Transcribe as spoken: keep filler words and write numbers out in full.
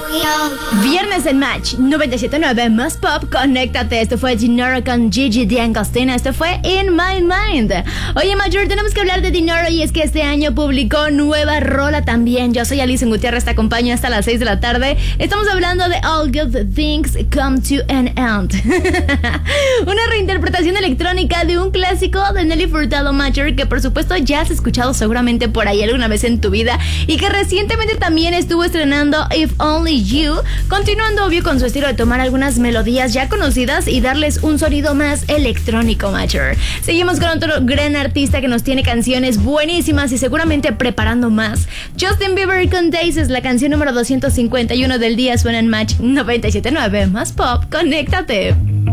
Viernes en Match noventa y siete punto nueve más pop, conéctate. Esto fue Dinero con Gigi D'Agostino. Esto fue In My Mind. Oye, Major, tenemos que hablar de Dinero y es que este año publicó nueva rola también. Yo soy Alison Gutiérrez, te acompaño hasta las seis de la tarde. Estamos hablando de All Good Things Come to an End. Una reinterpretación electrónica de un clásico de Nelly Furtado, Major, que por supuesto ya has escuchado seguramente por ahí alguna vez en tu vida y que recientemente también estuvo estrenando If Only You, continuando obvio con su estilo de tomar algunas melodías ya conocidas y darles un sonido más electrónico, Major. Seguimos con otro gran artista que nos tiene canciones buenísimas y seguramente preparando más. Justin Bieber con Daisies, la canción número doscientos cincuenta y uno del día, suena en Match noventa y siete punto nueve más pop, conéctate.